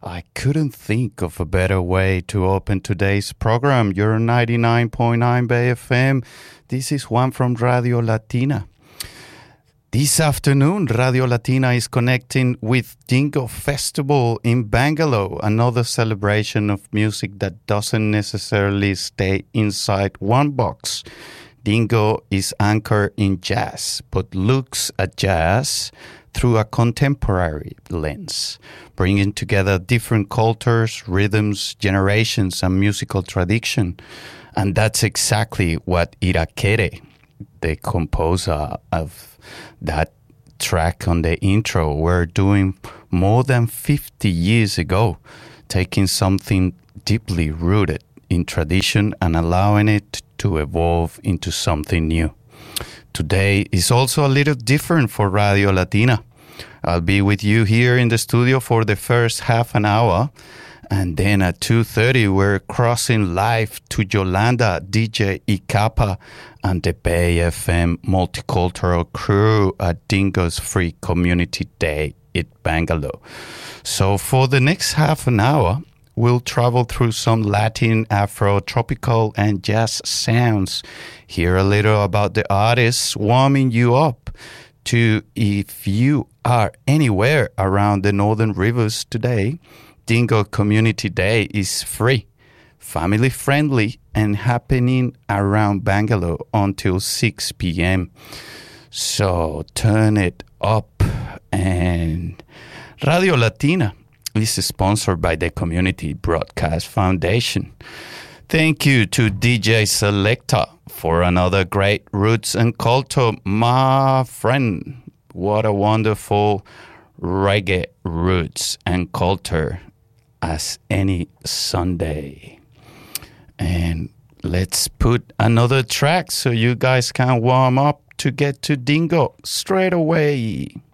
I couldn't think of a better way to open today's program. You're 99.9 Bay FM. This is Juan from Radio Latina. This afternoon, Radio Latina is connecting with Dingo Festival in Bangalore, another celebration of music that doesn't necessarily stay inside one box. Dingo is anchored in jazz, but looks at jazz through a contemporary lens, bringing together different cultures, rhythms, generations, and musical tradition. And that's exactly what Irakere, the composer of that track on the intro, were doing more than 50 years ago, taking something deeply rooted in tradition and allowing it to evolve into something new. Today is also a little different for Radio Latina. I'll be with you here in the studio for the first half an hour, and then at 2:30 we're crossing live to Yolanda, DJ Ikapa, and the Bay FM multicultural crew at Dingo's Free Community Day in Bangalore. So for the next half an hour, we'll travel through some Latin, Afro, tropical, and jazz sounds. Hear a little about the artists warming you up to, if you are anywhere around the Northern Rivers today, Dingo Community Day is free, family-friendly, and happening around Bangalore until 6 p.m. So turn it up. And Radio Latina is sponsored by the Community Broadcast Foundation. Thank you to DJ Selecta for another great Roots and Culture, my friend. What a wonderful reggae roots and culture as any Sunday. And let's put another track so you guys can warm up to get to Dingo straight away.